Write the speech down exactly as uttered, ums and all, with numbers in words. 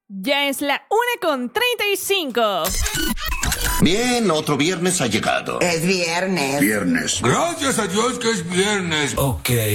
Ya es la una con treinta y cinco. Bien, otro viernes ha llegado. Es viernes. Viernes. Gracias a Dios que es viernes. Ok,